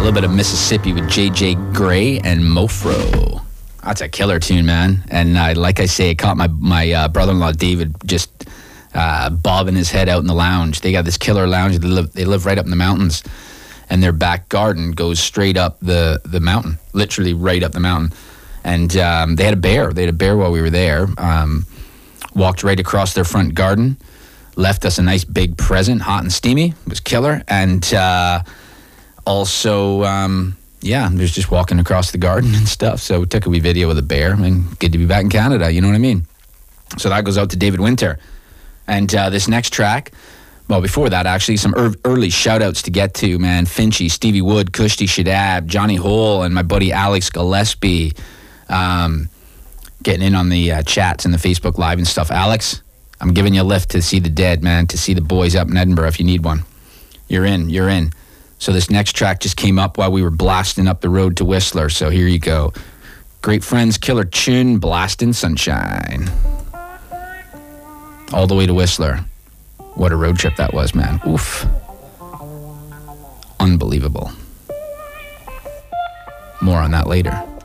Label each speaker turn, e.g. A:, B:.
A: little bit of Mississippi with J.J. Gray and Mofro. That's a killer tune, man. And like I say, it caught my brother-in-law David just bobbing his head out in the lounge. They got this killer lounge. They live right up in the mountains, and their back garden goes straight up the mountain, literally right up the mountain. And they had a bear. They had a bear while we were there. Walked right across their front garden, left us a nice big present, hot and steamy. It was killer. And also, there's just walking across the garden and stuff. So we took a wee video of the bear. I mean, good to be back in Canada, you know what I mean? So that goes out to David Winter. And this next track, well, before that, actually, some early shout-outs to get to, man. Finchy, Stevie Wood, Kushti Shadab, Johnny Hole, and my buddy Alex Gillespie getting in on the chats and the Facebook Live and stuff. Alex, I'm giving you a lift to see the dead, man, to see the boys up in Edinburgh if you need one. You're in. So this next track just came up while we were blasting up the road to Whistler. So here you go. Great Friends, killer tune, Blasting Sunshine. All the way to Whistler. What a road trip that was, man. Oof. Unbelievable. More on that later.